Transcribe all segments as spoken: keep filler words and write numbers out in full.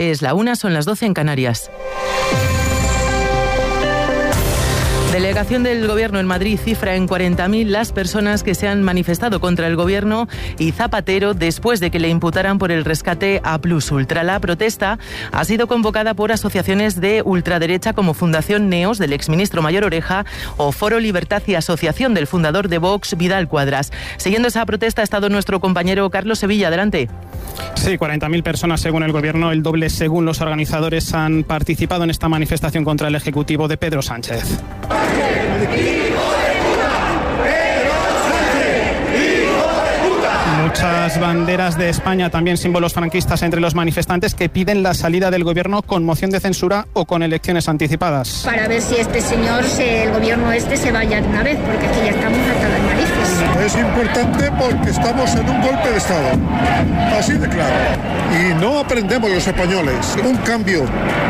Es la una, son las doce en Canarias. Delegación del Gobierno en Madrid cifra en cuarenta mil las personas que se han manifestado contra el Gobierno y Zapatero después de que le imputaran por el rescate a Plus Ultra. La protesta ha sido convocada por asociaciones de ultraderecha como Fundación Neos del exministro Mayor Oreja o Foro Libertad y Asociación del fundador de Vox, Vidal Cuadras. Siguiendo esa protesta ha estado nuestro compañero Carlos Sevilla. Adelante. Sí, cuarenta mil personas según el Gobierno, el doble según los organizadores, han participado en esta manifestación contra el Ejecutivo de Pedro Sánchez. Muchas banderas de España, también símbolos franquistas entre los manifestantes que piden la salida del Gobierno con moción de censura o con elecciones anticipadas. Para ver si este señor, el Gobierno este, se vaya de una vez, porque aquí ya estamos hasta las narices. Es importante porque estamos en un golpe de Estado, así de claro. Y no aprendemos los españoles. Un cambio.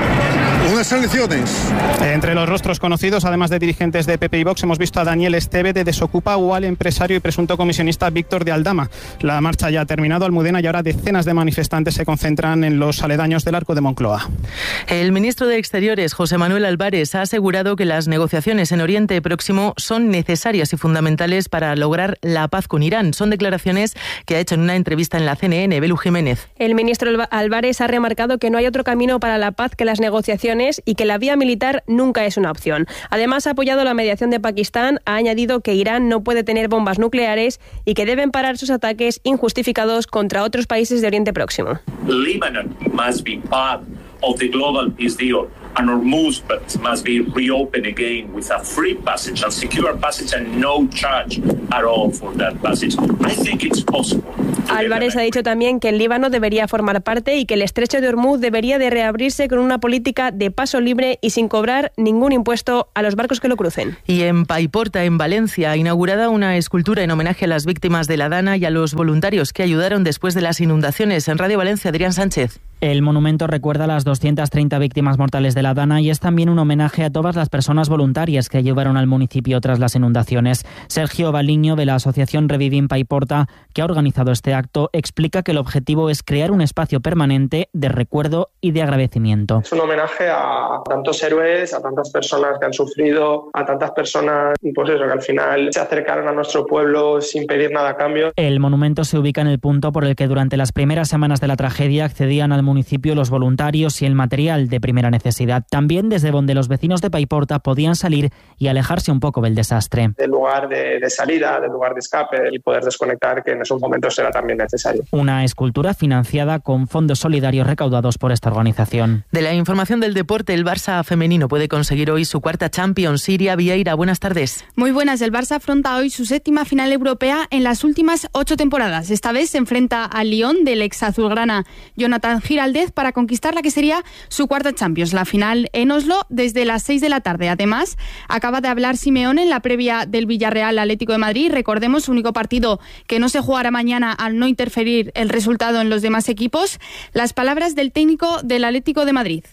Unas elecciones. Entre los rostros conocidos, además de dirigentes de P P y Vox, hemos visto a Daniel Esteve de Desocupa o al empresario y presunto comisionista Víctor de Aldama. La marcha ya ha terminado, Almudena, y ahora decenas de manifestantes se concentran en los aledaños del Arco de Moncloa. El ministro de Exteriores, José Manuel Álvarez, ha asegurado que las negociaciones en Oriente Próximo son necesarias y fundamentales para lograr la paz con Irán. Son declaraciones que ha hecho en una entrevista en la C N N. Belu Jiménez. El ministro Álvarez ha remarcado que no hay otro camino para la paz que las negociaciones y que la vía militar nunca es una opción. Además, ha apoyado la mediación de Pakistán, ha añadido que Irán no puede tener bombas nucleares y que deben parar sus ataques injustificados contra otros países de Oriente Próximo. Lebanon must be part of the global peace deal. And Hormuz must be reopened again with a free passage and secure passage and no charge at all for that passage. I think it's possible. Álvarez ha dicho también que el Líbano debería formar parte y que el estrecho de Hormuz debería de reabrirse con una política de paso libre y sin cobrar ningún impuesto a los barcos que lo crucen. Y en Paiporta, en Valencia, ha inaugurada una escultura en homenaje a las víctimas de la Dana y a los voluntarios que ayudaron después de las inundaciones. En Radio Valencia, Adrián Sánchez. El monumento recuerda a las doscientas treinta víctimas mortales de la Dana y es también un homenaje a todas las personas voluntarias que ayudaron al municipio tras las inundaciones. Sergio Baliño, de la asociación Revivim Paiporta, que ha organizado este acto, explica que el objetivo es crear un espacio permanente de recuerdo y de agradecimiento. Es un homenaje a tantos héroes, a tantas personas que han sufrido, a tantas personas pues eso, que al final se acercaron a nuestro pueblo sin pedir nada a cambio. El monumento se ubica en el punto por el que durante las primeras semanas de la tragedia accedían al municipio los voluntarios y el material de primera necesidad. También desde donde los vecinos de Paiporta podían salir y alejarse un poco del desastre. Del lugar de, de salida, del lugar de escape y poder desconectar, que en esos momentos era también necesario. Una escultura financiada con fondos solidarios recaudados por esta organización. De la información del deporte, el Barça femenino puede conseguir hoy su cuarta Champions. Siria Vieira, buenas tardes. Muy buenas. El Barça afronta hoy su séptima final europea en las últimas ocho temporadas. Esta vez se enfrenta al Lyon del ex azulgrana Jonathan Giraldez para conquistar la que sería su cuarta Champions. La final en Oslo desde las seis de la tarde. Además, acaba de hablar Simeone en la previa del Villarreal Atlético de Madrid. Recordemos, único partido que no se jugará mañana al no interferir el resultado en los demás equipos. Las palabras del técnico del Atlético de Madrid.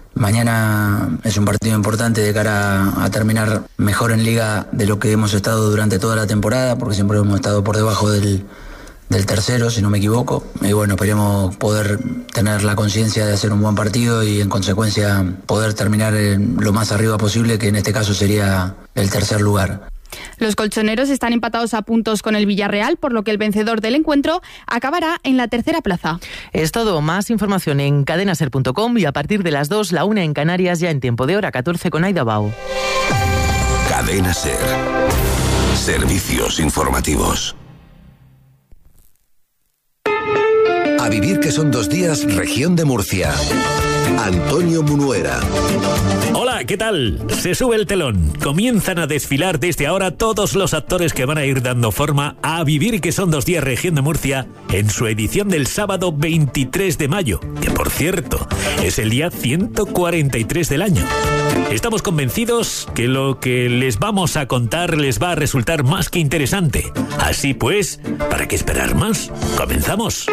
Mañana es un partido importante de cara a terminar mejor en Liga de lo que hemos estado durante toda la temporada, porque siempre hemos estado por debajo del del tercero, si no me equivoco, y bueno, esperemos poder tener la conciencia de hacer un buen partido y en consecuencia poder terminar lo más arriba posible, que en este caso sería el tercer lugar. Los colchoneros están empatados a puntos con el Villarreal, por lo que el vencedor del encuentro acabará en la tercera plaza. Es todo. Más información en cadenaser punto com y a partir de las dos, la una en Canarias, ya en tiempo de hora catorce con Aida Bau. Cadena Ser. Servicios informativos. A vivir que son dos días, región de Murcia. Antonio Munuera. Hola, ¿qué tal? Se sube el telón. Comienzan a desfilar desde ahora todos los actores que van a ir dando forma a Vivir que son dos días, región de Murcia, en su edición del sábado veintitrés de mayo, que por cierto es el día ciento cuarenta y tres del año. Estamos convencidos que lo que les vamos a contar les va a resultar más que interesante. Así pues, ¿para qué esperar más? ¡Comenzamos!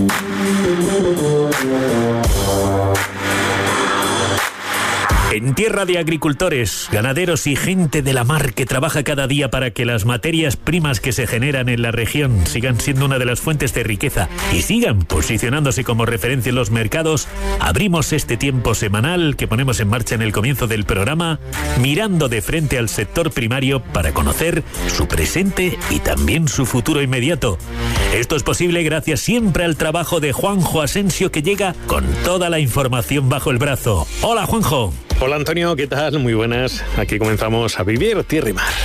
En tierra tierra de agricultores, ganaderos y gente de la mar que trabaja cada día para que las materias primas que se generan en la región sigan siendo una de las fuentes de riqueza y sigan posicionándose como referencia en los mercados, abrimos este tiempo semanal que ponemos en marcha en el comienzo del programa, mirando de frente al sector primario para conocer su presente y también su futuro inmediato. Esto es posible gracias siempre al trabajo de Juanjo Asensio, que llega con toda la información bajo el brazo. Hola, Juanjo. Hola, Antonio, ¿qué tal? Muy buenas. Aquí comenzamos a vivir tierra y mar.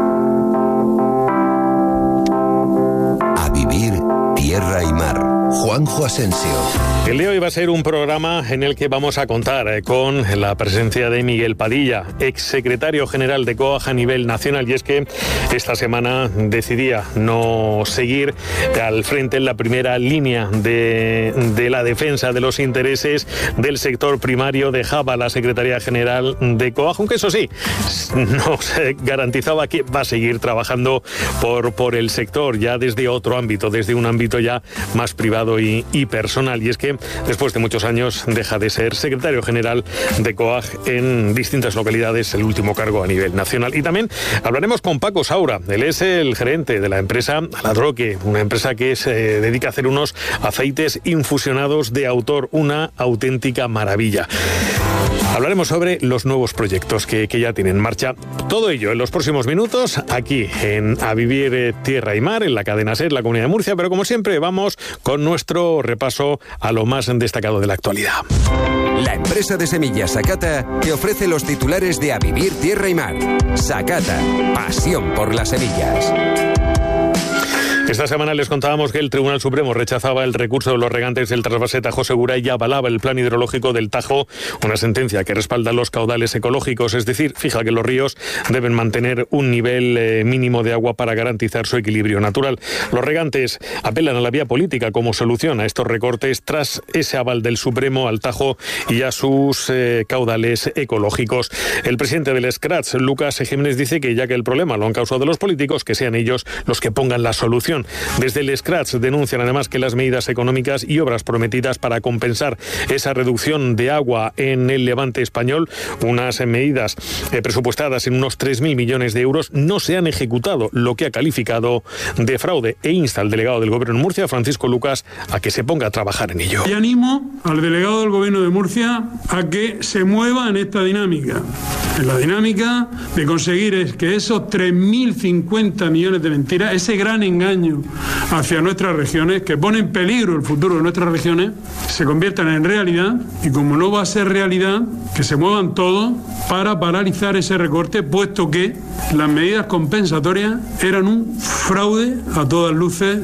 A vivir tierra y mar. Juanjo Asensio. El de hoy va a ser un programa en el que vamos a contar eh, con la presencia de Miguel Padilla, exsecretario general de COAG a nivel nacional, y es que esta semana decidía no seguir al frente en la primera línea de, de la defensa de los intereses del sector primario. Dejaba la Secretaría General de COAG, aunque eso sí, no se garantizaba que va a seguir trabajando por, por el sector, ya desde otro ámbito, desde un ámbito ya más privado Y, y personal, y es que después de muchos años deja de ser secretario general de COAG en distintas localidades, el último cargo a nivel nacional. Y también hablaremos con Paco Saura. Él es el gerente de la empresa Aladroque, una empresa que se dedica a hacer unos aceites infusionados de autor, una auténtica maravilla. Hablaremos sobre los nuevos proyectos que, que ya tienen en marcha. Todo ello en los próximos minutos, aquí en A Vivir eh, Tierra y Mar, en la cadena SER, la Comunidad de Murcia, pero como siempre vamos con nuestro repaso a lo más destacado de la actualidad. La empresa de semillas Sakata te ofrece los titulares de A Vivir Tierra y Mar. Sakata, pasión por las semillas. Esta semana les contábamos que el Tribunal Supremo rechazaba el recurso de los regantes del trasvase Tajo Segura y avalaba el plan hidrológico del Tajo, una sentencia que respalda los caudales ecológicos, es decir, fija que los ríos deben mantener un nivel eh, mínimo de agua para garantizar su equilibrio natural. Los regantes apelan a la vía política como solución a estos recortes tras ese aval del Supremo al Tajo y a sus eh, caudales ecológicos. El presidente del Scratch, Lucas Jiménez, dice que ya que el problema lo han causado los políticos, que sean ellos los que pongan la solución. Desde el Scratch denuncian además que las medidas económicas y obras prometidas para compensar esa reducción de agua en el levante español, unas medidas eh, presupuestadas en unos tres mil millones de euros, no se han ejecutado, lo que ha calificado de fraude, e insta al delegado del Gobierno en Murcia, Francisco Lucas, a que se ponga a trabajar en ello. Y animo al delegado del Gobierno de Murcia a que se mueva en esta dinámica, en la dinámica de conseguir es que esos tres mil cincuenta millones de mentiras, ese gran engaño hacia nuestras regiones, que pone en peligro el futuro de nuestras regiones, se conviertan en realidad, y como no va a ser realidad, que se muevan todos para paralizar ese recorte, puesto que las medidas compensatorias eran un fraude a todas luces.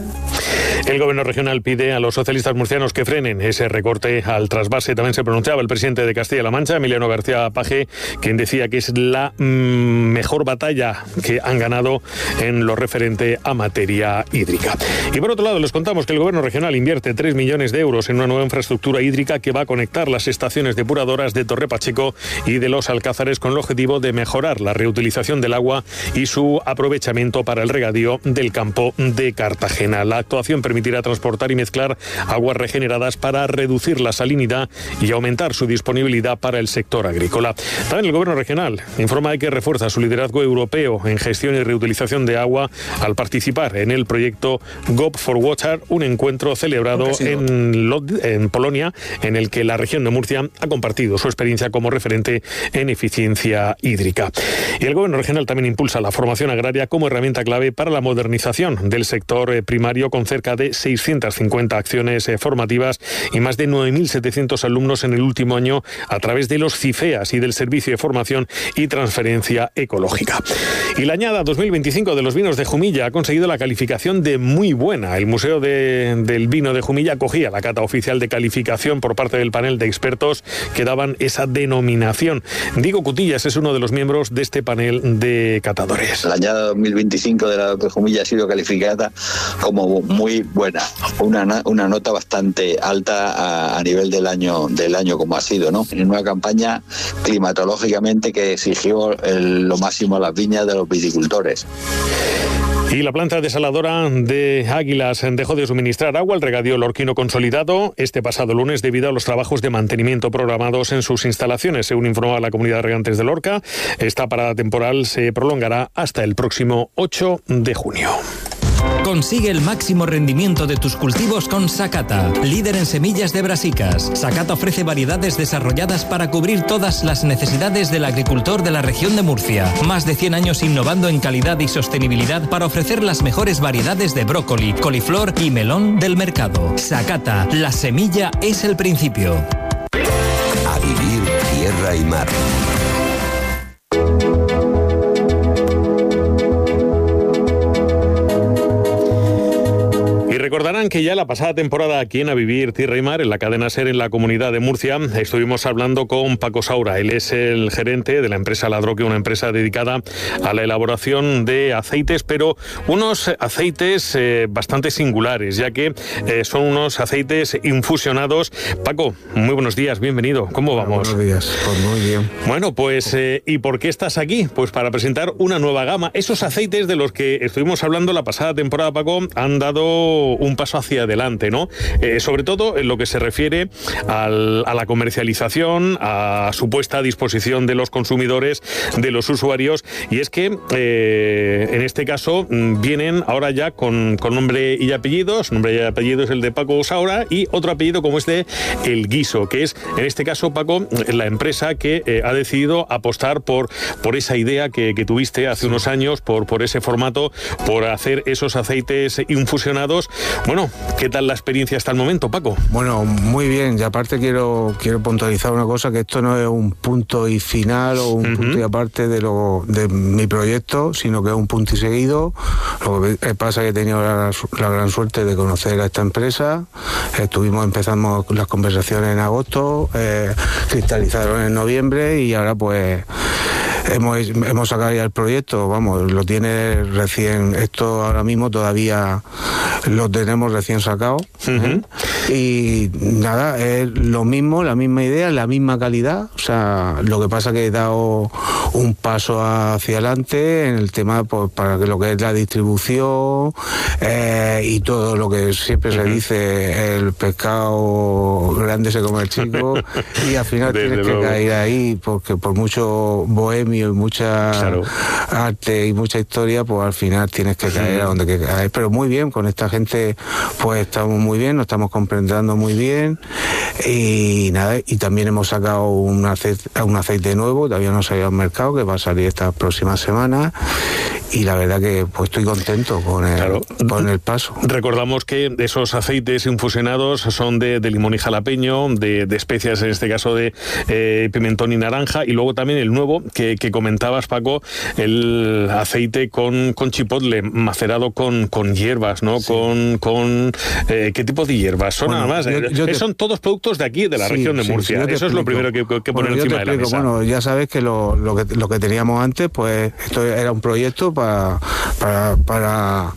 El Gobierno regional pide a los socialistas murcianos que frenen ese recorte al trasvase. También se pronunciaba el presidente de Castilla-La Mancha, Emiliano García Paje, quien decía que es la mm, mejor batalla que han ganado en lo referente a materia hídrica. Y por otro lado, les contamos que el Gobierno regional invierte tres millones de euros en una nueva infraestructura hídrica que va a conectar las estaciones depuradoras de Torre Pacheco y de Los Alcázares, con el objetivo de mejorar la reutilización del agua y su aprovechamiento para el regadío del campo de Cartagena. La actuación permitirá transportar y mezclar aguas regeneradas para reducir la salinidad y aumentar su disponibilidad para el sector agrícola. También el Gobierno regional informa de que refuerza su liderazgo europeo en gestión y reutilización de agua al participar en el proyecto Go for Water, un encuentro celebrado en, en Polonia, en el que la región de Murcia ha compartido su experiencia como referente en eficiencia hídrica. Y el Gobierno regional también impulsa la formación agraria como herramienta clave para la modernización del sector primario, con cerca de seiscientas cincuenta acciones eh, formativas y más de nueve mil setecientos alumnos en el último año a través de los CIFEAS y del Servicio de Formación y Transferencia Ecológica. Y la añada dos mil veinticinco de los vinos de Jumilla ha conseguido la calificación de muy buena. El Museo de, del Vino de Jumilla acogía la cata oficial de calificación por parte del panel de expertos que daban esa denominación. Diego Cutillas es uno de los miembros de este panel de catadores. La añada dos mil veinticinco de la de Jumilla ha sido calificada como muy buena, una, una nota bastante alta a, a nivel del año del año como ha sido, ¿no? En una campaña climatológicamente que exigió el, lo máximo a las viñas de los viticultores. Y la planta desaladora de Águilas dejó de suministrar agua al regadío lorquino consolidado este pasado lunes debido a los trabajos de mantenimiento programados en sus instalaciones. Según informaba la Comunidad de Regantes de Lorca, esta parada temporal se prolongará hasta el próximo ocho de junio. Consigue el máximo rendimiento de tus cultivos con Sakata, líder en semillas de brasicas. Sakata ofrece variedades desarrolladas para cubrir todas las necesidades del agricultor de la región de Murcia. Más de cien años innovando en calidad y sostenibilidad para ofrecer las mejores variedades de brócoli, coliflor y melón del mercado. Sakata, la semilla es el principio. A vivir tierra y mar. Recordarán que ya la pasada temporada aquí en A Vivir Tierra y Mar, en la cadena SER en la Comunidad de Murcia, estuvimos hablando con Paco Saura. Él es el gerente de la empresa Ladroque, una empresa dedicada a la elaboración de aceites, pero unos aceites eh, bastante singulares, ya que eh, son unos aceites infusionados. Paco, muy buenos días, bienvenido. ¿Cómo vamos? Buenos días, pues muy bien. Bueno, pues, eh, ¿y por qué estás aquí? Pues para presentar una nueva gama. Esos aceites de los que estuvimos hablando la pasada temporada, Paco, han dado un paso hacia adelante, ¿no? Eh, sobre todo en lo que se refiere al, a la comercialización, a su puesta a disposición de los consumidores, de los usuarios, y es que eh, en este caso vienen ahora ya con, con nombre y apellidos. Nombre y apellido es el de Paco Saura y otro apellido como es de El Guiso, que es en este caso, Paco, la empresa que eh, ha decidido apostar por, por esa idea que, que tuviste hace unos años, por, por ese formato, por hacer esos aceites infusionados. Bueno, ¿qué tal la experiencia hasta el momento, Paco? Bueno, muy bien, y aparte quiero, quiero puntualizar una cosa, que esto no es un punto y final o un uh-huh. punto y aparte de, lo, de mi proyecto, sino que es un punto y seguido. Lo que pasa es que he tenido la, la gran suerte de conocer a esta empresa. Estuvimos, empezamos las conversaciones en agosto, eh, cristalizaron en noviembre y ahora pues hemos, hemos sacado ya el proyecto, vamos, lo tiene recién, esto ahora mismo todavía lo tenemos recién sacado. Uh-huh. Y nada, es lo mismo, la misma idea, la misma calidad. O sea, lo que pasa que he dado un paso hacia adelante en el tema, pues, para que lo que es la distribución eh, y todo lo que siempre uh-huh. se dice, el pescado grande se come el chico, y al final Desde tienes luego. que caer ahí, porque por mucho bohemio y mucha claro. arte y mucha historia, pues al final tienes que caer uh-huh. a donde que caer. Pero muy bien, con esta gente pues estamos muy bien, nos estamos comprendiendo muy bien, y nada, y también hemos sacado un aceite, un aceite nuevo, todavía no salió al mercado, que va a salir esta próxima semana, y la verdad que pues estoy contento con el, claro. con el paso. Recordamos que esos aceites infusionados son de, de limón y jalapeño, de, de especias, en este caso de eh, pimentón y naranja, y luego también el nuevo que, que comentabas, Paco, el aceite con, con chipotle macerado con, con hierbas, ¿no? Sí. Con, con eh, ¿qué tipo de hierbas? Son bueno, nada más, yo, yo te... son todos productos de aquí, de la sí, región de sí, Murcia. Sí, Eso es lo primero que, que poner bueno, encima de la mesa. Bueno, ya sabes que lo, lo que lo que teníamos antes, pues esto era un proyecto para para, para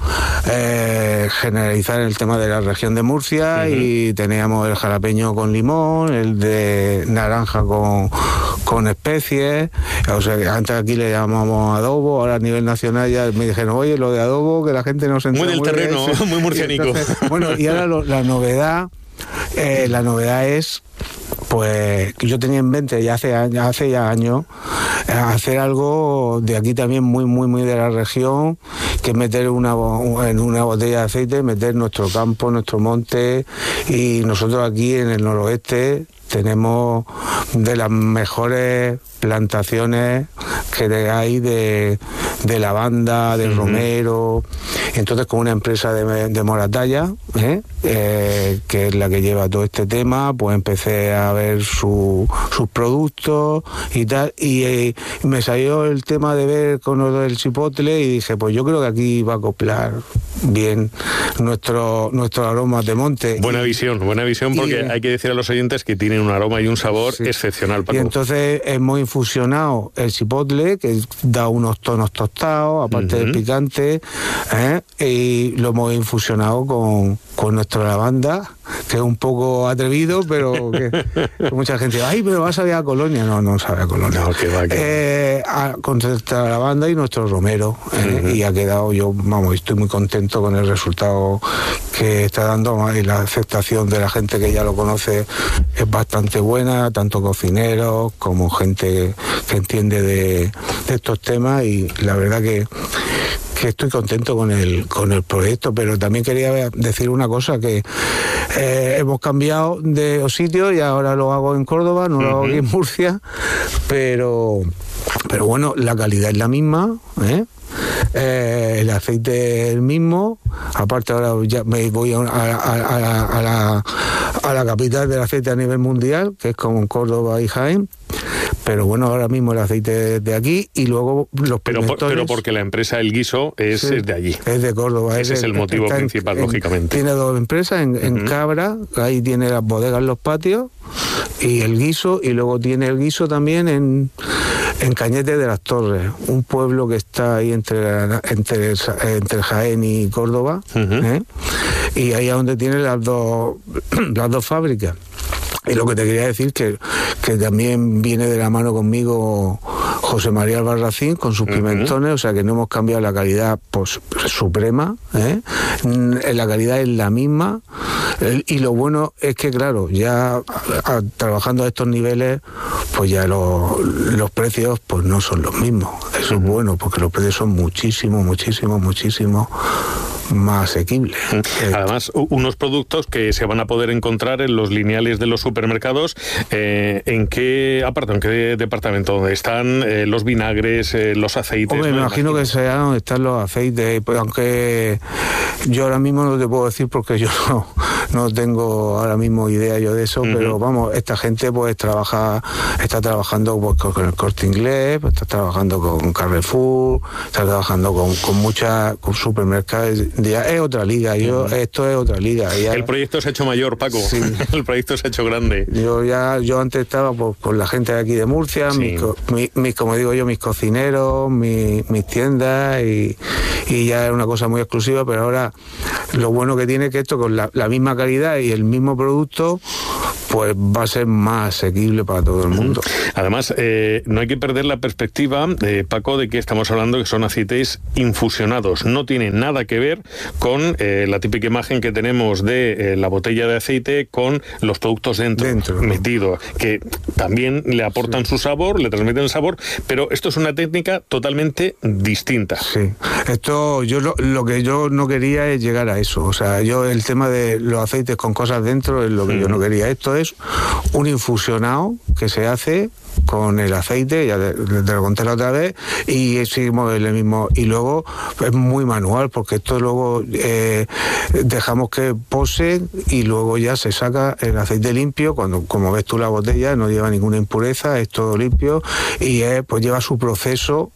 eh, generalizar el tema de la región de Murcia, uh-huh. y teníamos el jalapeño con limón, el de naranja con con especies. O sea, antes aquí le llamábamos adobo, ahora a nivel nacional ya me dijeron, oye, lo de adobo, que la gente no se entiende. Muy del muy terreno, bien. Muy murcianico. Y entonces, bueno, y ahora lo, la novedad, eh, la novedad es, pues, que yo tenía en mente ya hace, hace ya años hacer algo de aquí también muy, muy, muy de la región, que es meter una, en una botella de aceite, meter nuestro campo, nuestro monte, y nosotros aquí en el noroeste tenemos de las mejores plantaciones que hay de, de lavanda, de uh-huh. romero. Entonces, con una empresa de, de Moratalla, ¿eh? Eh, que es la que lleva todo este tema, pues empecé a ver su, sus productos y tal, y eh, me salió el tema de ver con lo del chipotle, y dije, pues yo creo que aquí va a acoplar bien nuestro, nuestros aromas de monte. Buena y, visión, buena visión, porque y, hay que decir a los oyentes que tienen un aroma y un sabor sí. excepcional, Paco. Y entonces hemos infusionado el chipotle, que da unos tonos tostados, aparte uh-huh. del picante, ¿eh? Y lo hemos infusionado con, con nuestro nuestra lavanda, que es un poco atrevido, pero que, que mucha gente dice, ay, pero vas a ver a Colonia. No, no sabe a Colonia. No, que va, que eh, a, con nuestra lavanda y nuestro romero. Eh, uh-huh. Y ha quedado, yo, vamos, estoy muy contento con el resultado que está dando, y la aceptación de la gente que ya lo conoce es bastante buena, tanto cocineros como gente que entiende de, de estos temas, y la verdad que que estoy contento con el con el proyecto. Pero también quería decir una cosa, que eh, hemos cambiado de sitio y ahora lo hago en Córdoba, no lo hago aquí en Murcia, pero pero bueno, la calidad es la misma, ¿eh? Eh, el aceite es el mismo. Aparte ahora ya me voy a, a, a, la, a, la, a la capital del aceite a nivel mundial, que es como en Córdoba y Jaén. Pero bueno, ahora mismo el aceite es de aquí, y luego los pero, por, pero porque la empresa El Guiso es, sí, es de allí. Es de Córdoba. Ese es, es el motivo principal, en, lógicamente. Tiene dos empresas, en, en uh-huh. Cabra, ahí tiene las bodegas, los patios, y El Guiso, y luego tiene El Guiso también en, en Cañete de las Torres, un pueblo que está ahí entre, entre, entre Jaén y Córdoba, uh-huh. ¿eh? Y ahí es donde tiene las dos, las dos fábricas. Y lo que te quería decir que que también viene de la mano conmigo José María Albarracín con sus uh-huh. pimentones, o sea que no hemos cambiado la calidad, pues, suprema, ¿eh? La calidad es la misma, y lo bueno es que, claro, ya a, a, trabajando a estos niveles, pues ya lo, los precios pues no son los mismos. Eso uh-huh. es bueno, porque los precios son muchísimo, muchísimo, muchísimo más asequible. Además, unos productos que se van a poder encontrar en los lineales de los supermercados. Eh, ¿En qué aparte, en qué departamento? ¿Dónde están eh, los vinagres, eh, los aceites? Hombre, me imagino, imagino que sean donde están los aceites, pues, aunque yo ahora mismo no te puedo decir porque yo no, no tengo ahora mismo idea yo de eso, uh-huh. pero vamos, esta gente pues trabaja, está trabajando pues, con el Corte Inglés, pues, está trabajando con Carrefour, está trabajando con, con muchas con supermercados. Ya es otra liga, yo uh-huh. esto es otra liga. Ya, el proyecto se ha hecho mayor, Paco. Sí. El proyecto se ha hecho grande. Yo ya, yo antes estaba pues, con la gente de aquí de Murcia, sí. mis, mis, mis, como digo yo, mis cocineros, mis, mis tiendas, y, y ya es una cosa muy exclusiva, pero ahora lo bueno que tiene es que esto con la, la misma calidad y el mismo producto, pues va a ser más asequible para todo el mundo. Además, eh, no hay que perder la perspectiva, eh, Paco, de que estamos hablando que son aceites infusionados. No tiene nada que ver con eh, la típica imagen que tenemos de eh, la botella de aceite con los productos dentro, dentro. metidos, que también le aportan sí. su sabor, le transmiten el sabor, pero esto es una técnica totalmente distinta. Sí, esto yo lo, lo que yo no quería es llegar a eso. O sea, yo el tema de los aceites con cosas dentro es lo que mm. yo no quería. Esto es un infusionado que se hace con el aceite, ya te, te lo conté la otra vez, y seguimos el mismo, y luego es muy manual, porque esto luego eh, dejamos que pose y luego ya se saca el aceite limpio. Cuando, como ves tú, la botella no lleva ninguna impureza, es todo limpio, y es, pues lleva su proceso,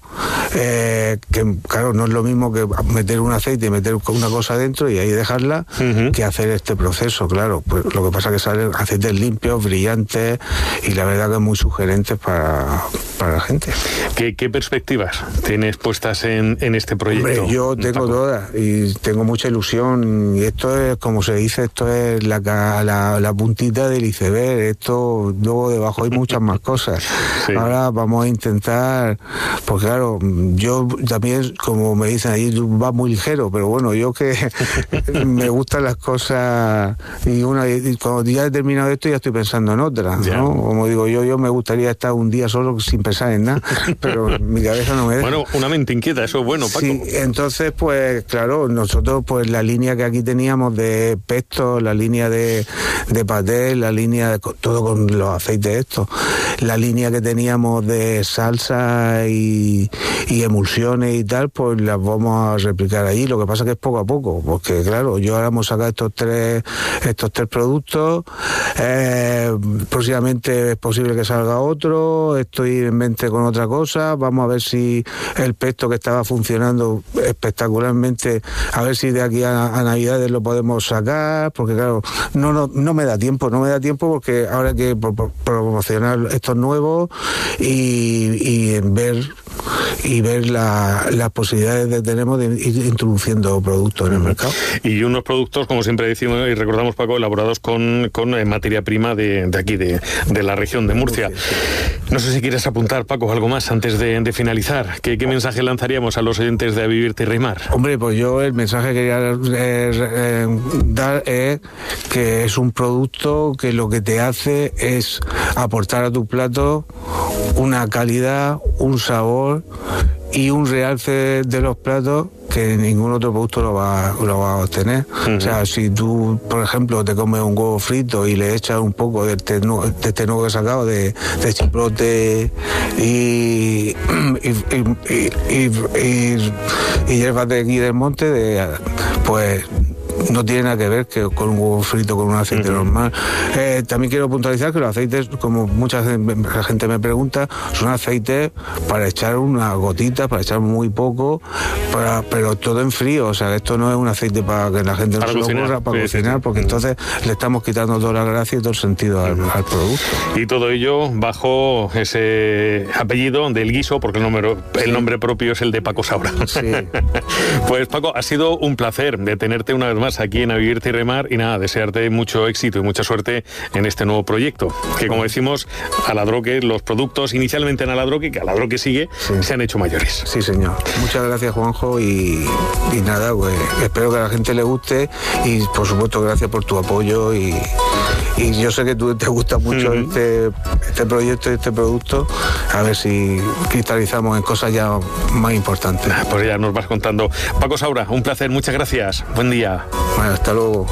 eh, que claro, no es lo mismo que meter un aceite y meter una cosa dentro y ahí dejarla, uh-huh. que hacer este proceso, claro. Pues lo que pasa es que salen aceites limpios, brillantes, y la verdad que es muy sugerente para, para la gente. ¿Qué, qué perspectivas tienes puestas en, en este proyecto? Hombre, yo tengo todas y tengo mucha ilusión, y esto es, como se dice, esto es la, la, la puntita del iceberg. Esto, luego debajo hay muchas más cosas. Sí. Ahora vamos a intentar, pues claro, yo también, como me dicen allí, va muy ligero, pero bueno, yo que me gustan las cosas, y una y cuando ya he terminado esto ya estoy pensando en otra, ¿no? Como digo yo, yo me gustaría estar un día solo sin pensar en nada, pero mi cabeza no me deja. Bueno, una mente inquieta, eso es bueno, Paco. Sí, entonces, pues claro, nosotros, pues la línea que aquí teníamos de pesto, la línea de, de paté, la línea de todo con los aceites estos, la línea que teníamos de salsa y, y emulsiones y tal, pues las vamos a replicar ahí. Lo que pasa que es poco a poco, porque claro, yo ahora hemos sacado estos tres, estos tres productos, eh, próximamente es posible que salga otro, estoy en realmente con otra cosa. Vamos a ver si el pesto que estaba funcionando espectacularmente, a ver si de aquí a, a Navidades lo podemos sacar, porque claro, no, no, no me da tiempo, no me da tiempo porque ahora hay que pro, pro, promocionar estos nuevos y, y ver y ver la, las posibilidades que tenemos de ir introduciendo productos en el mercado. Y unos productos, como siempre decimos y recordamos, Paco, elaborados con, con eh, materia prima de, de aquí, de, de la región de Murcia. No sé si quieres apuntar, Paco, algo más antes de, de finalizar. ¿Qué, ¿Qué mensaje lanzaríamos a los oyentes de A Vivir Tierra y Mar? Hombre, pues yo el mensaje que quería eh, eh, dar es que es un producto que lo que te hace es aportar a tu plato una calidad, un sabor y un realce de los platos que ningún otro producto lo va, lo va a obtener. Uh-huh. O sea, si tú, por ejemplo, te comes un huevo frito y le echas un poco de este, de este nuevo que he sacado de, de chipotle y, y, y, y, y, y hierbas de aquí del monte, de, pues no tiene nada que ver que con un huevo frito con un aceite uh-huh. normal. Eh, también quiero puntualizar que los aceites, como mucha gente me pregunta, son aceites para echar una gotita, para echar muy poco, para, pero todo en frío. O sea, esto no es un aceite para que la gente no para se cocinar. lo ocurra, para sí, cocinar, sí, sí. porque entonces le estamos quitando toda la gracia y todo el sentido al, al producto. Y todo ello bajo ese apellido del guiso, porque el nombre, sí. el nombre propio es el de Paco Saura. Sí. Pues Paco, ha sido un placer de tenerte una vez más aquí en A Vivir Tierra y Mar, y nada, desearte mucho éxito y mucha suerte en este nuevo proyecto, que como decimos, Aladroque, los productos inicialmente en Aladroque, que Aladroque sigue, sí. se han hecho mayores. Sí, señor. Muchas gracias, Juanjo, y, y nada, pues espero que a la gente le guste y por supuesto gracias por tu apoyo y, y yo sé que tú te gusta mucho uh-huh. este, este proyecto y este producto, a ver si cristalizamos en cosas ya más importantes. Pues ya nos vas contando. Paco Saura, un placer, muchas gracias, buen día. Bueno, hasta luego.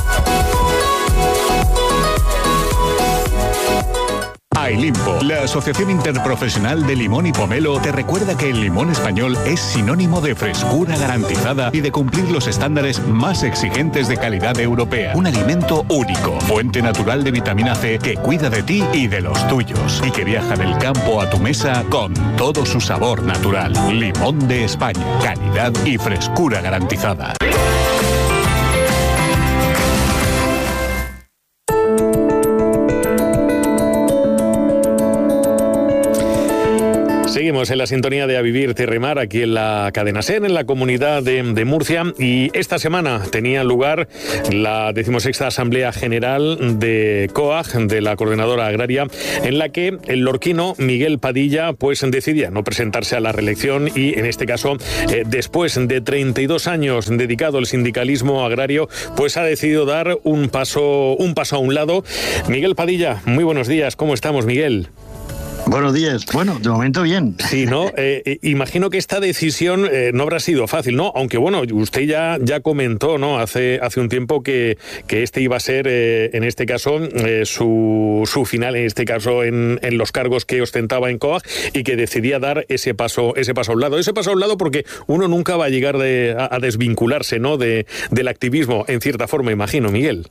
Ailimpo, la Asociación Interprofesional de Limón y Pomelo, te recuerda que el limón español es sinónimo de frescura garantizada y de cumplir los estándares más exigentes de calidad europea. Un alimento único, fuente natural de vitamina C que cuida de ti y de los tuyos y que viaja del campo a tu mesa con todo su sabor natural. Limón de España, calidad y frescura garantizada. Seguimos en la sintonía de A Vivir Tierra y Mar, aquí en la cadena SER, en la comunidad de, de Murcia, y esta semana tenía lugar la decimosexta Asamblea General de COAG, de la Coordinadora Agraria, en la que el lorquino Miguel Padilla pues decidía no presentarse a la reelección y, en este caso, eh, después de treinta y dos años dedicado al sindicalismo agrario, pues ha decidido dar un paso, un paso a un lado. Miguel Padilla, muy buenos días, ¿cómo estamos, Miguel? Buenos días. Bueno, de momento bien. Sí, ¿no? Eh, imagino que esta decisión eh, no habrá sido fácil, ¿no? Aunque, bueno, usted ya, ya comentó, ¿no? Hace, hace un tiempo que, que este iba a ser, eh, en este caso, eh, su, su final, en este caso, en, en los cargos que ostentaba en COAG, y que decidía dar ese paso, ese paso a un lado. Ese paso a un lado porque uno nunca va a llegar de, a, a desvincularse, ¿no? De, del activismo, en cierta forma, imagino, Miguel.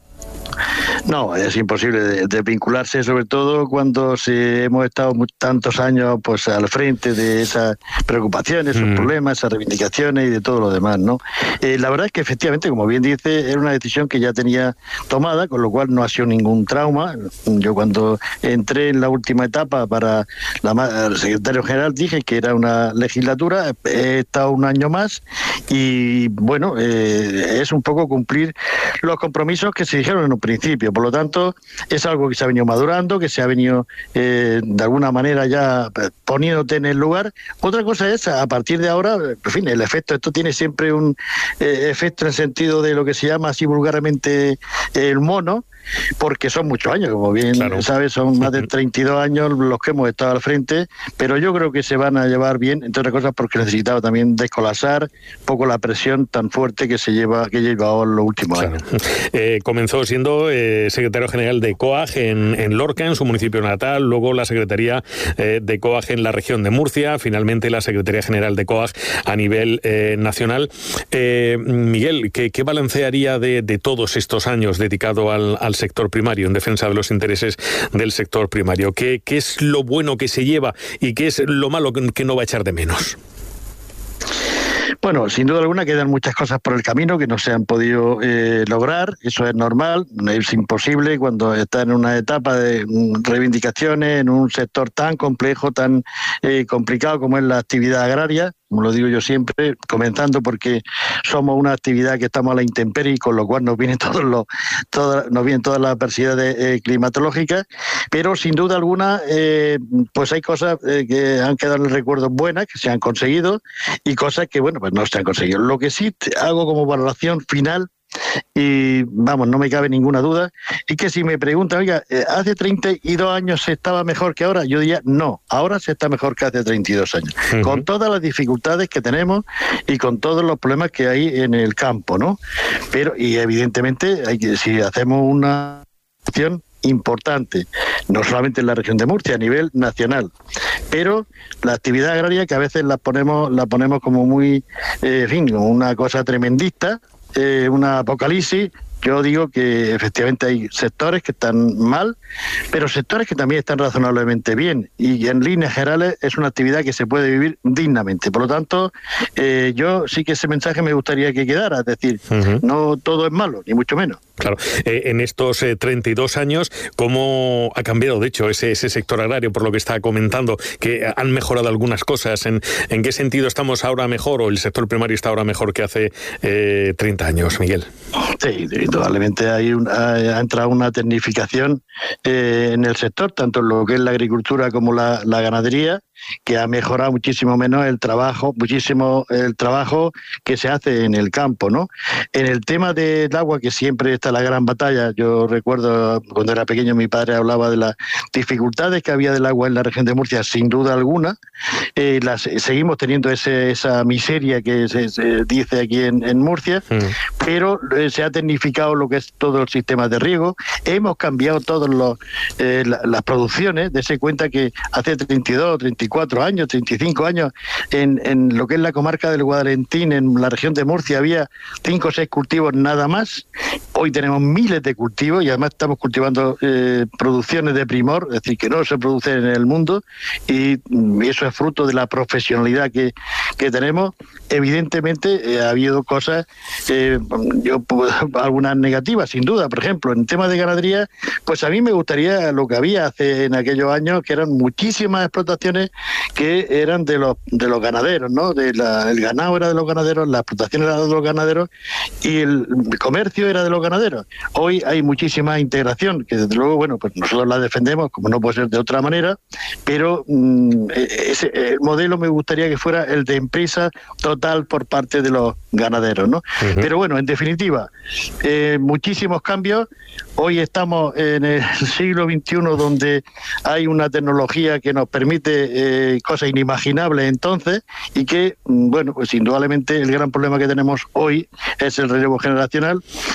No, es imposible de, de vincularse, sobre todo cuando se, hemos estado muy, tantos años pues al frente de esas preocupaciones, esos mm. problemas, esas reivindicaciones y de todo lo demás, ¿no? Eh, la verdad es que efectivamente, como bien dice, era una decisión que ya tenía tomada, con lo cual no ha sido ningún trauma. Yo cuando entré en la última etapa para la, el secretario general dije que era una legislatura, he estado un año más y bueno, eh, es un poco cumplir los compromisos que se dijeron en un principio. Por lo tanto, es algo que se ha venido madurando, que se ha venido eh, de alguna manera ya poniéndote en el lugar. Otra cosa es, a partir de ahora, en fin, el efecto, esto tiene siempre un eh, efecto en el sentido de lo que se llama así vulgarmente el mono, porque son muchos años, como bien claro. sabes, son más de treinta y dos años los que hemos estado al frente, pero yo creo que se van a llevar bien, entre otras cosas porque necesitaba también descolapsar un poco la presión tan fuerte que se lleva que lleva ahora los últimos claro. años. Eh, comenzó siendo eh, eh, secretario general de COAG en, en Lorca, en su municipio natal, luego la Secretaría eh, de COAG en la región de Murcia, finalmente la Secretaría General de COAG a nivel eh, nacional. Eh, Miguel, ¿qué, qué balancearía de, de todos estos años dedicado al, al sector primario, en defensa de los intereses del sector primario? ¿Qué, qué es lo bueno que se lleva y qué es lo malo que no va a echar de menos? Bueno, sin duda alguna quedan muchas cosas por el camino que no se han podido eh, lograr, eso es normal, es imposible cuando está en una etapa de reivindicaciones, en un sector tan complejo, tan eh, complicado como es la actividad agraria, como lo digo yo siempre, comenzando porque somos una actividad que estamos a la intemperie, con lo cual nos vienen todos los, todas, nos vienen todas las adversidades eh, climatológicas, pero sin duda alguna, eh, pues hay cosas eh, que han quedado en el recuerdo buenas, que se han conseguido, y cosas que, bueno, pues no se han conseguido. Lo que sí hago como valoración final, y vamos, no me cabe ninguna duda, y que si me preguntan, oiga, hace treinta y dos años se estaba mejor que ahora, yo diría no, ahora se está mejor que hace treinta y dos años, uh-huh. con todas las dificultades que tenemos y con todos los problemas que hay en el campo, ¿no? Pero, y evidentemente, hay que, si hacemos una acción importante, no solamente en la región de Murcia, a nivel nacional, pero la actividad agraria que a veces la ponemos, la ponemos como muy, eh, en fin, como una cosa tremendista, Eh, una apocalipsis. Yo digo que efectivamente hay sectores que están mal, pero sectores que también están razonablemente bien, y en líneas generales es una actividad que se puede vivir dignamente. Por lo tanto, eh, yo sí que ese mensaje me gustaría que quedara, es decir, uh-huh. no todo es malo, ni mucho menos. Claro, eh, en estos eh, treinta y dos años, ¿cómo ha cambiado, de hecho, ese, ese sector agrario, por lo que está comentando, que han mejorado algunas cosas? ¿En, en qué sentido estamos ahora mejor, o el sector primario está ahora mejor que hace eh, treinta años, Miguel? Sí, indudablemente hay un, ha, ha entrado una tecnificación eh, en el sector, tanto en lo que es la agricultura como la, la ganadería, que ha mejorado muchísimo menos el trabajo, muchísimo el trabajo que se hace en el campo, ¿no? En el tema del agua, que siempre está la gran batalla, yo recuerdo cuando era pequeño mi padre hablaba de las dificultades que había del agua en la región de Murcia, sin duda alguna, eh, las, seguimos teniendo ese, esa miseria que se, se dice aquí en, en Murcia, mm. pero eh, se ha tecnificado lo que es todo el sistema de riego, hemos cambiado todas eh, la, las producciones, dése cuenta que hace treinta y dos, treinta y cuatro años, treinta y cinco años, en, en lo que es la comarca del Guadalentín, en la región de Murcia, había cinco o seis cultivos nada más. Hoy tenemos miles de cultivos y además estamos cultivando eh, producciones de primor, es decir, que no se producen en el mundo, y eso es fruto de la profesionalidad que, que tenemos. Evidentemente eh, ha habido cosas, eh, yo algunas negativas, sin duda. Por ejemplo, en tema de ganadería, pues a mí me gustaría lo que había hace en aquellos años, que eran muchísimas explotaciones que eran de los de los ganaderos, ¿no? De la, el ganado era de los ganaderos, la explotación era de los ganaderos y el comercio era de los ganaderos. Hoy hay muchísima integración, que desde luego, bueno, pues nosotros la defendemos, como no puede ser de otra manera, pero mmm, ese el modelo me gustaría que fuera el de empresa total por parte de los ganaderos, ¿no? Uh-huh. Pero bueno, en definitiva, eh, muchísimos cambios. Hoy estamos en el siglo veintiuno, donde hay una tecnología que nos permite eh, cosas inimaginables entonces, y que, bueno, pues indudablemente el gran problema que tenemos hoy es el relevo generacional,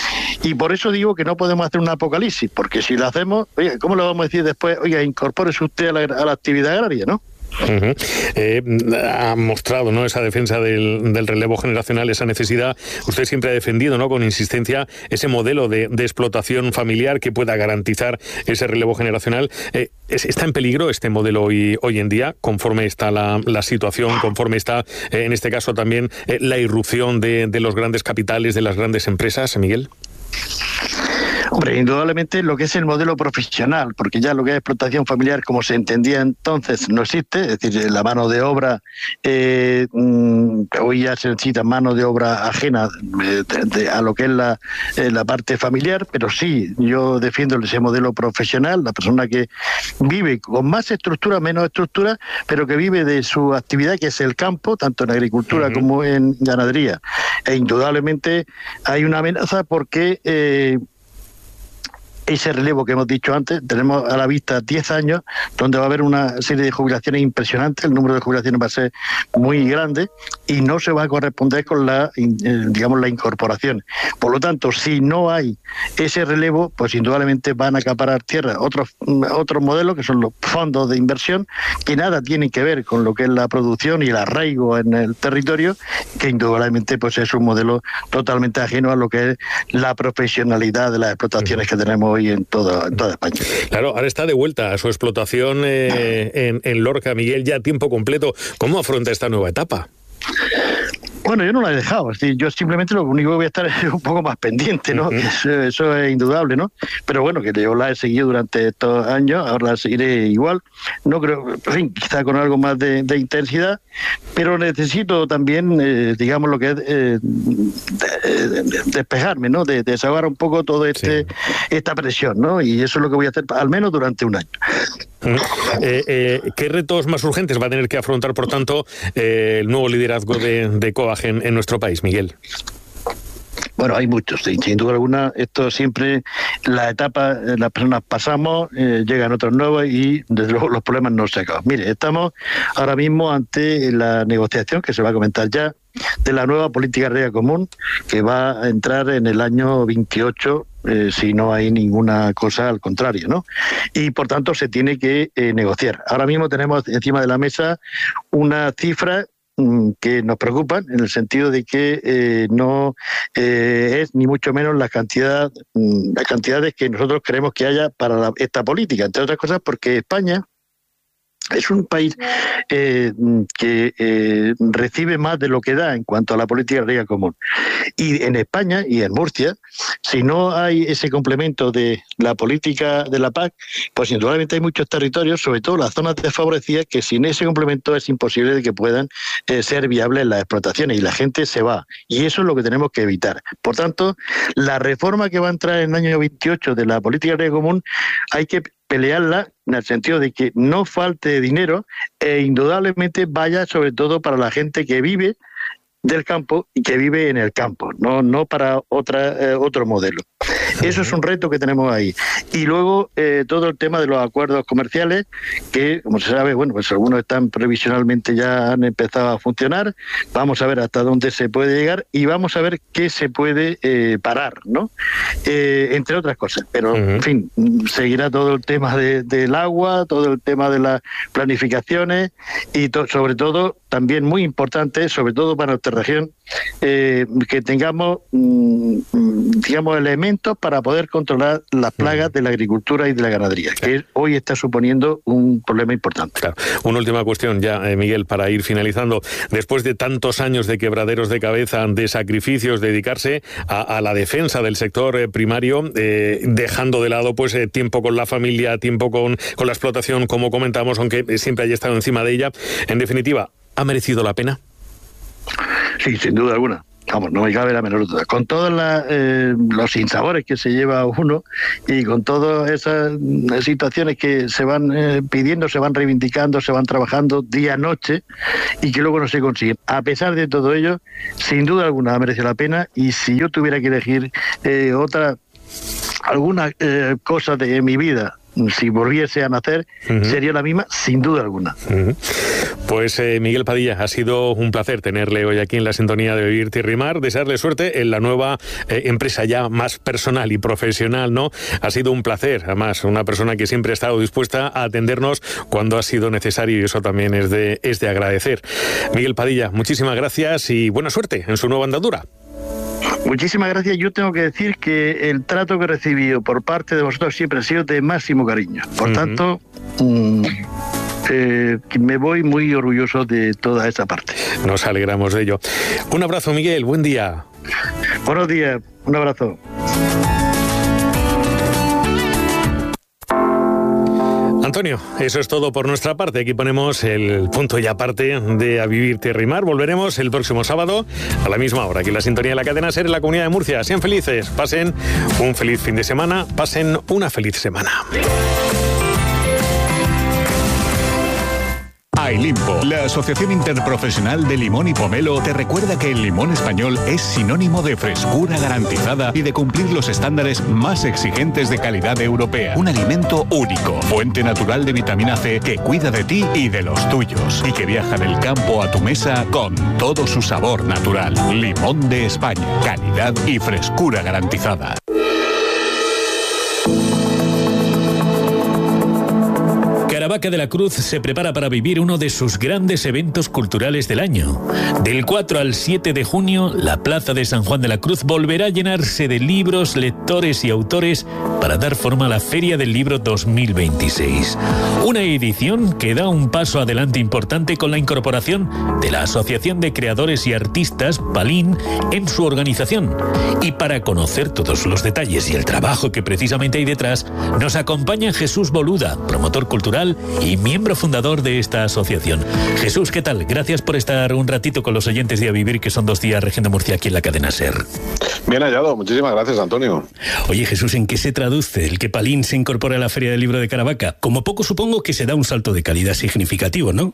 y por eso digo que no podemos hacer un apocalipsis, porque si lo hacemos, oye, ¿cómo le vamos a decir después? Oiga, incorpórese usted a la, a la actividad agraria, ¿no? Uh-huh. Eh, ha mostrado, ¿no?, esa defensa del, del relevo generacional, esa necesidad. Usted siempre ha defendido, ¿no?, con insistencia, ese modelo de, de explotación familiar que pueda garantizar ese relevo generacional. Eh, ¿Está en peligro este modelo hoy, hoy en día, conforme está la, la situación, conforme está, eh, en este caso también, eh, la irrupción de, de los grandes capitales, de las grandes empresas, Miguel? Hombre, indudablemente lo que es el modelo profesional, porque ya lo que es explotación familiar como se entendía entonces no existe, es decir, la mano de obra, eh, hoy ya se necesita mano de obra ajena eh, de, de, a lo que es la, eh, la parte familiar, pero sí, yo defiendo ese modelo profesional, la persona que vive con más estructura, menos estructura, pero que vive de su actividad, que es el campo, tanto en agricultura uh-huh. como en ganadería. E indudablemente hay una amenaza porque... Eh, ese relevo que hemos dicho antes. Tenemos a la vista diez años donde va a haber una serie de jubilaciones impresionantes, el número de jubilaciones va a ser muy grande y no se va a corresponder con la, digamos, la incorporación. Por lo tanto, si no hay ese relevo, pues indudablemente van a acaparar tierra otros, otros modelos que son los fondos de inversión, que nada tienen que ver con lo que es la producción y el arraigo en el territorio, que indudablemente pues es un modelo totalmente ajeno a lo que es la profesionalidad de las explotaciones que tenemos hoy en toda, en toda España. Claro, ahora está de vuelta a su explotación eh, en, en Lorca, Miguel, ya a tiempo completo. ¿Cómo afronta esta nueva etapa? Bueno, yo no la he dejado, es decir, yo simplemente lo único que voy a estar es un poco más pendiente, ¿no? Uh-huh. Eso, eso es indudable, ¿no? Pero bueno, que yo la he seguido durante estos años, ahora la seguiré igual, no creo, en fin, quizá con algo más de, de intensidad, pero necesito también, eh, digamos, lo que es eh, de, de, de despejarme, ¿no? De, de desahogar un poco todo este sí. esta presión, ¿no? Y eso es lo que voy a hacer, al menos durante un año. Eh, eh, ¿Qué retos más urgentes va a tener que afrontar, por tanto, eh, el nuevo liderazgo de, de Coag en, en nuestro país, Miguel? Bueno, hay muchos, sí, sin duda alguna. Esto siempre, la etapa, las personas pasamos, eh, llegan otros nuevos y desde luego los problemas no se acaban. Mire, estamos ahora mismo ante la negociación que se va a comentar ya de la nueva política agraria común que va a entrar en el año veintiocho. Eh, si no hay ninguna cosa al contrario, ¿no? Y por tanto se tiene que eh, negociar. Ahora mismo tenemos encima de la mesa una cifra mmm, que nos preocupan en el sentido de que eh, no eh, es ni mucho menos la cantidad, mmm, las cantidades que nosotros queremos que haya para la, esta política, entre otras cosas porque España es un país eh, que eh, recibe más de lo que da en cuanto a la política agraria común. Y en España y en Murcia, si no hay ese complemento de la política de la P A C, pues indudablemente hay muchos territorios, sobre todo las zonas desfavorecidas, que sin ese complemento es imposible de que puedan eh, ser viables las explotaciones y la gente se va. Y eso es lo que tenemos que evitar. Por tanto, la reforma que va a entrar en el año veintiocho de la política agraria común hay que pelearla en el sentido de que no falte dinero e indudablemente vaya sobre todo para la gente que vive del campo y que vive en el campo, no no para otra eh, otro modelo. Eso es un reto que tenemos ahí. Y luego eh, todo el tema de los acuerdos comerciales, que como se sabe, bueno, pues algunos están previsionalmente ya han empezado a funcionar. Vamos a ver hasta dónde se puede llegar y vamos a ver qué se puede eh, parar, ¿no? Eh, entre otras cosas. Pero, uh-huh. en fin, seguirá todo el tema de, del agua, todo el tema de las planificaciones y to- sobre todo, también muy importante, sobre todo para nuestra región, eh, que tengamos, mm, digamos, elementos para poder controlar las plagas de la agricultura y de la ganadería, que hoy está suponiendo un problema importante. Claro. Una última cuestión ya, eh, Miguel, para ir finalizando. Después de tantos años de quebraderos de cabeza, de sacrificios, dedicarse a, a la defensa del sector eh, primario, eh, dejando de lado pues eh, tiempo con la familia, tiempo con, con la explotación, como comentamos, aunque siempre haya estado encima de ella. En definitiva, ¿ha merecido la pena? Sí, sin duda alguna. Vamos, no me cabe la menor duda. Con todos eh, los sinsabores que se lleva uno y con todas esas situaciones que se van eh, pidiendo, se van reivindicando, se van trabajando día, noche y que luego no se consiguen. A pesar de todo ello, sin duda alguna merece la pena y si yo tuviera que elegir eh, otra, alguna eh, cosa de mi vida, si volviese a nacer, uh-huh. sería la misma, sin duda alguna. Uh-huh. Pues eh, Miguel Padilla, ha sido un placer tenerle hoy aquí en la sintonía de Vivir Tierra y Mar, desearle suerte en la nueva eh, empresa ya más personal y profesional, ¿no? Ha sido un placer, además, una persona que siempre ha estado dispuesta a atendernos cuando ha sido necesario y eso también es de, es de agradecer. Miguel Padilla, muchísimas gracias y buena suerte en su nueva andadura. Muchísimas gracias. Yo tengo que decir que el trato que he recibido por parte de vosotros siempre ha sido de máximo cariño. Por uh-huh. tanto, mmm, eh, me voy muy orgulloso de toda esa parte. Nos alegramos de ello. Un abrazo, Miguel. Buen día. Buenos días. Un abrazo. Antonio, eso es todo por nuestra parte. Aquí ponemos el punto y aparte de A Vivir Tierra y Mar. Volveremos el próximo sábado a la misma hora. Aquí en la sintonía de la cadena SER en la Comunidad de Murcia. Sean felices, pasen un feliz fin de semana, pasen una feliz semana. Ailimpo, la Asociación Interprofesional de Limón y Pomelo, te recuerda que el limón español es sinónimo de frescura garantizada y de cumplir los estándares más exigentes de calidad europea. Un alimento único, fuente natural de vitamina C que cuida de ti y de los tuyos y que viaja del campo a tu mesa con todo su sabor natural. Limón de España, calidad y frescura garantizada. Caravaca de la Cruz se prepara para vivir uno de sus grandes eventos culturales del año. Del cuatro al siete de junio, la Plaza de San Juan de la Cruz volverá a llenarse de libros, lectores y autores para dar forma a la Feria del Libro dos mil veintiséis. Una edición que da un paso adelante importante con la incorporación de la Asociación de Creadores y Artistas, Palín, en su organización. Y para conocer todos los detalles y el trabajo que precisamente hay detrás, nos acompaña Jesús Boluda, promotor cultural y miembro fundador de esta asociación. Jesús, ¿qué tal? Gracias por estar un ratito con los oyentes de A Vivir, que son dos días Región de Murcia aquí en la cadena SER. Bien hallado, muchísimas gracias, Antonio. Oye, Jesús, ¿en qué se traduce el que Palín se incorpore a la Feria del Libro de Caravaca? Como poco supongo que se da un salto de calidad significativo, ¿no?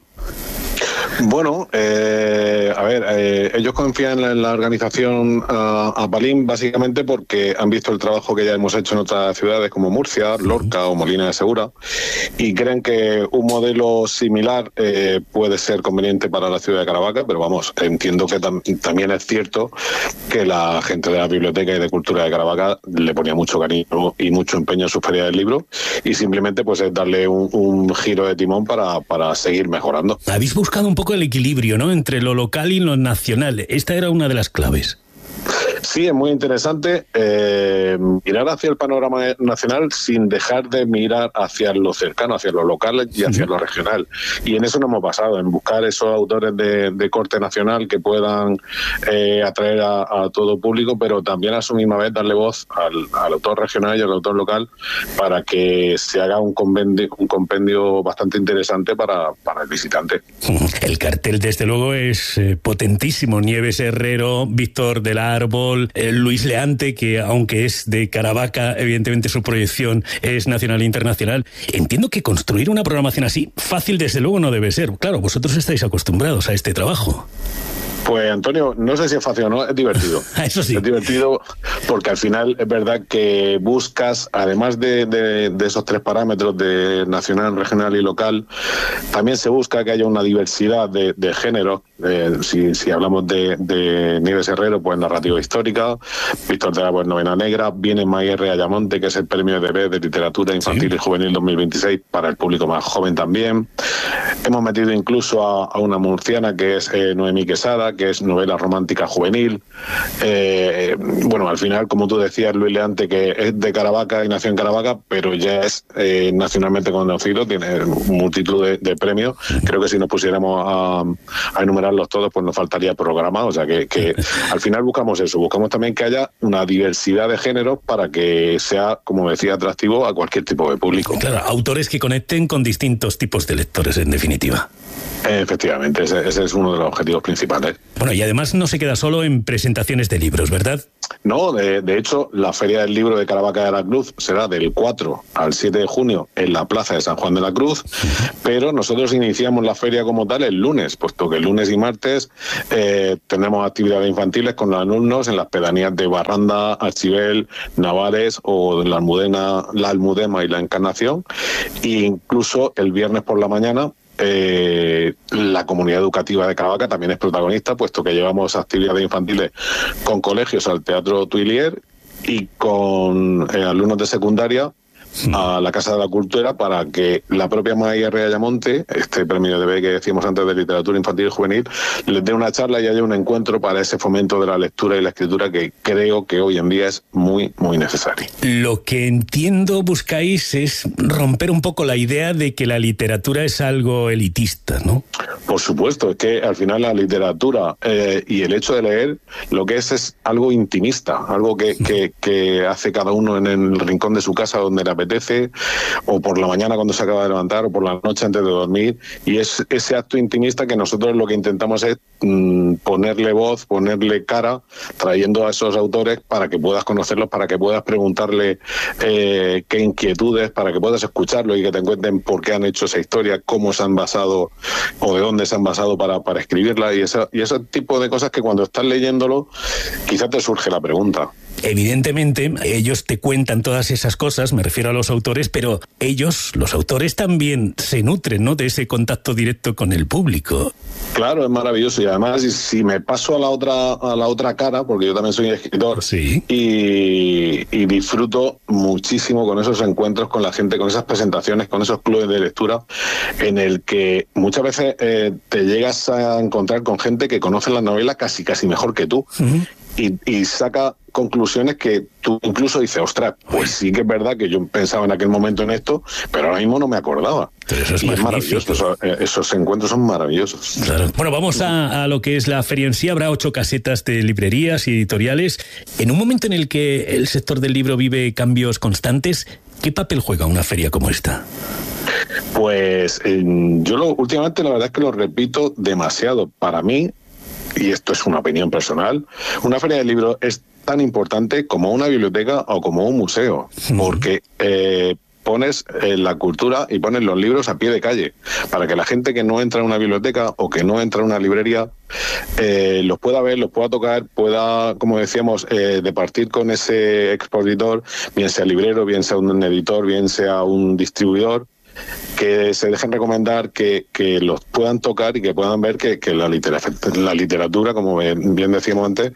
Bueno, eh, a ver, eh, ellos confían en la, en la organización uh, a Palín básicamente porque han visto el trabajo que ya hemos hecho en otras ciudades como Murcia, Lorca o Molina de Segura y creen que un modelo similar eh, puede ser conveniente para la ciudad de Caravaca, pero vamos, entiendo que tam también es cierto que la gente de la Biblioteca y de Cultura de Caravaca le ponía mucho cariño y mucho empeño a su feria del libro y simplemente pues es darle un, un giro de timón para, para seguir mejorando. Habéis buscado un poco el equilibrio, ¿no?, entre lo local y lo nacional. Esta era una de las claves. Sí, es muy interesante eh, mirar hacia el panorama nacional sin dejar de mirar hacia lo cercano, hacia lo local y hacia lo regional. Y en eso nos hemos basado, en buscar esos autores de, de corte nacional que puedan eh, atraer a, a todo público, pero también a su misma vez darle voz al, al autor regional y al autor local para que se haga un compendio, un compendio bastante interesante para, para el visitante. El cartel, desde luego, es eh, potentísimo. Nieves Herrero, Víctor del Árbol, eh, Luis Leante, que aunque es de Caravaca, evidentemente su proyección es nacional e internacional. Entiendo que construir una programación así, fácil desde luego no debe ser. Claro, vosotros estáis acostumbrados a este trabajo. Pues Antonio, no sé si es fácil o no, es divertido. Eso sí. Es divertido porque al final es verdad que buscas, además de, de, de esos tres parámetros de nacional, regional y local, también se busca que haya una diversidad de, de géneros. Eh, si, si hablamos de, de Nieves Herrero, pues narrativa histórica, Víctor de la pues novena negra, viene Mayerre Ayamonte, que es el premio de B de literatura infantil sí. y juvenil dos mil veintiséis para el público más joven también. Hemos metido incluso a, a una murciana que es eh, Noemí Quesada, que es novela romántica juvenil. Eh, bueno, al final, como tú decías, Luis Leante, que es de Caravaca y nació en Caravaca, pero ya es eh, nacionalmente conocido, tiene multitud de, de premios. Creo que si nos pusiéramos a, a enumerarlos todos, pues nos faltaría programa. O sea que, que al final buscamos eso, buscamos también que haya una diversidad de géneros para que sea, como decía, atractivo a cualquier tipo de público. Claro, autores que conecten con distintos tipos de lectores, en definitiva. Efectivamente, ese, ese es uno de los objetivos principales. Bueno, y además no se queda solo en presentaciones de libros, ¿verdad? No, de, de hecho, la Feria del Libro de Caravaca de la Cruz será del cuatro al siete de junio en la Plaza de San Juan de la Cruz, pero nosotros iniciamos la feria como tal el lunes, puesto que el lunes y martes eh, tendremos actividades infantiles con los alumnos en las pedanías de Barranda, Archivel, Navares o la Almudena, la Almudema y la Encarnación, e incluso el viernes por la mañana Eh, la comunidad educativa de Caravaca también es protagonista, puesto que llevamos actividades infantiles con colegios al Teatro Tuilier y con eh, alumnos de secundaria a la Casa de la Cultura para que la propia Mayerre Ayamonte, este premio de B que decíamos antes de literatura infantil y juvenil, les dé una charla y haya un encuentro para ese fomento de la lectura y la escritura que creo que hoy en día es muy, muy necesario. Lo que entiendo buscáis es romper un poco la idea de que la literatura es algo elitista, ¿no? Por supuesto, es que al final la literatura eh, y el hecho de leer lo que es es algo intimista, algo que, que, que hace cada uno en el rincón de su casa donde le apetece apetece, o por la mañana cuando se acaba de levantar, o por la noche antes de dormir, y es ese acto intimista que nosotros lo que intentamos es mmm, ponerle voz, ponerle cara, trayendo a esos autores para que puedas conocerlos, para que puedas preguntarle eh, qué inquietudes, para que puedas escucharlos y que te cuenten por qué han hecho esa historia, cómo se han basado o de dónde se han basado para, para escribirla, y, esa, y ese tipo de cosas que cuando estás leyéndolo quizás te surge la pregunta. Evidentemente, ellos te cuentan todas esas cosas, me refiero a los autores, pero ellos, los autores, también se nutren, ¿no?, de ese contacto directo con el público. Claro, es maravilloso, y además si me paso a la otra a la otra cara, porque yo también soy escritor, sí, y, y disfruto muchísimo con esos encuentros con la gente, con esas presentaciones, con esos clubes de lectura, en el que muchas veces eh, te llegas a encontrar con gente que conoce la novela casi casi mejor que tú. Uh-huh. Y, y saca conclusiones que tú incluso dices, ostras, pues sí que es verdad que yo pensaba en aquel momento en esto, pero ahora mismo no me acordaba. Pero eso es, y es maravilloso, eso, esos encuentros son maravillosos. Claro. Bueno, vamos a, a lo que es la feria en sí. Habrá ocho casetas de librerías y editoriales. En un momento en el que el sector del libro vive cambios constantes, ¿qué papel juega una feria como esta? Pues eh, yo lo, últimamente la verdad es que lo repito demasiado. Para mí, y esto es una opinión personal, una feria de libros es tan importante como una biblioteca o como un museo, porque eh, pones eh, la cultura y pones los libros a pie de calle, para que la gente que no entra a una biblioteca o que no entra a una librería eh, los pueda ver, los pueda tocar, pueda, como decíamos, eh, departir con ese expositor, bien sea librero, bien sea un editor, bien sea un distribuidor, que se dejen recomendar, que, que los puedan tocar y que puedan ver que, que la, literatura, la literatura, como bien decíamos antes,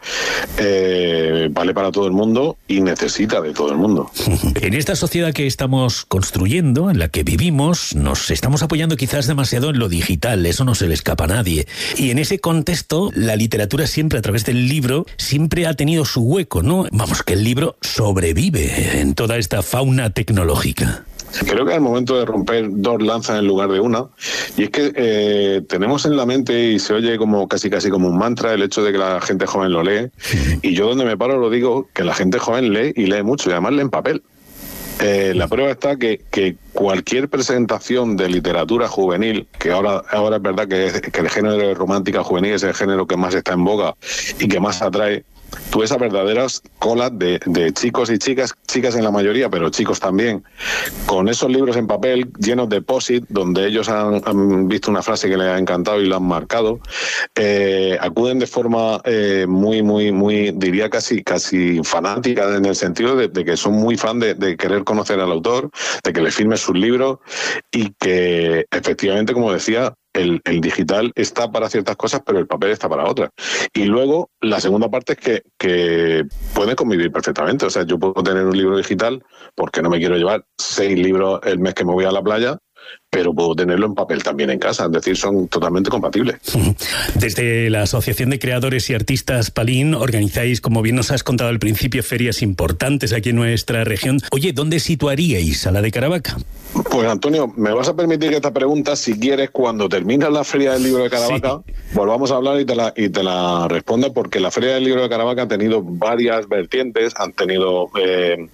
eh, vale para todo el mundo y necesita de todo el mundo. En esta sociedad que estamos construyendo, en la que vivimos, nos estamos apoyando quizás demasiado en lo digital, eso no se le escapa a nadie. Y en ese contexto, la literatura siempre, a través del libro, siempre ha tenido su hueco, ¿no? Vamos, que el libro sobrevive en toda esta fauna tecnológica. Creo que es el momento de romper dos lanzas en lugar de una, y es que eh, tenemos en la mente, y se oye como casi casi como un mantra, el hecho de que la gente joven lo lee, y yo donde me paro lo digo, que la gente joven lee y lee mucho, y además lee en papel. Eh, la prueba está que, que cualquier presentación de literatura juvenil, que ahora, ahora es verdad que, es, que el género de romántica juvenil es el género que más está en boga y que más atrae, tú ves a verdaderas colas de, de chicos y chicas, chicas en la mayoría, pero chicos también, con esos libros en papel llenos de post-it, donde ellos han, han visto una frase que les ha encantado y la han marcado, eh, acuden de forma eh, muy, muy, muy, diría casi casi fanática, en el sentido de, de que son muy fan de, de querer conocer al autor, de que le firme sus libros, y que efectivamente, como decía, El, el digital está para ciertas cosas, pero el papel está para otras. Y luego, la segunda parte es que, que pueden convivir perfectamente. O sea, yo puedo tener un libro digital porque no me quiero llevar seis libros el mes que me voy a la playa, pero puedo tenerlo en papel también en casa, es decir, son totalmente compatibles. Desde la Asociación de Creadores y Artistas Palín organizáis, como bien nos has contado al principio, ferias importantes aquí en nuestra región. Oye, ¿dónde situaríais a la de Caravaca? Pues Antonio, me vas a permitir que esta pregunta, si quieres, cuando termine la Feria del Libro de Caravaca, sí, volvamos a hablar y te la, y te la responda, porque la Feria del Libro de Caravaca ha tenido varias vertientes, han tenido eh,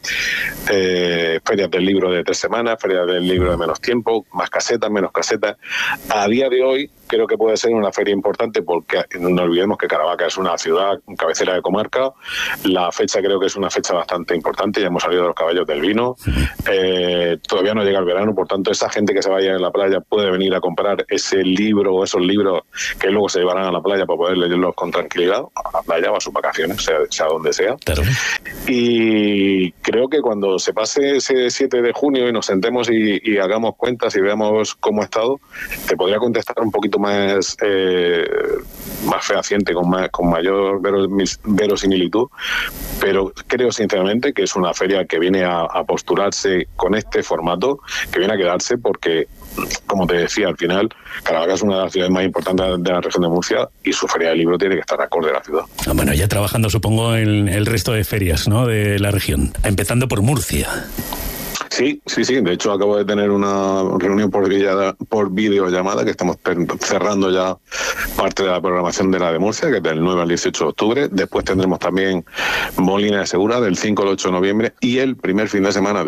eh, ferias del libro de tres semanas, ferias del libro de menos tiempo, más casetas, menos casetas. A día de hoy creo que puede ser una feria importante, porque no olvidemos que Caravaca es una ciudad cabecera de comarca. La fecha creo que es una fecha bastante importante, ya hemos salido de los caballos del vino, eh, todavía no llega el verano, por tanto esa gente que se vaya a la playa puede venir a comprar ese libro o esos libros que luego se llevarán a la playa para poder leerlos con tranquilidad, a la playa o a sus vacaciones, sea, sea donde sea. Claro. Y creo que cuando se pase ese siete de junio y nos sentemos y, y hagamos cuentas y veamos cómo ha estado, te podría contestar un poquito más eh, más fehaciente, con, más, con mayor verosimilitud, pero creo sinceramente que es una feria que viene a, a postularse con este formato, que viene a quedarse porque, como te decía, al final Caravaca es una de las ciudades más importantes de la región de Murcia y su feria de libro tiene que estar acorde a la ciudad. Bueno, ya trabajando supongo en el resto de ferias, ¿no?, de la región, empezando por Murcia. Sí, sí, sí. De hecho, acabo de tener una reunión por, vía, por videollamada, que estamos cerrando ya parte de la programación de la de Murcia, que es del nueve al dieciocho de octubre. Después tendremos también Molina de Segura, del cinco al ocho de noviembre, y el primer fin de semana de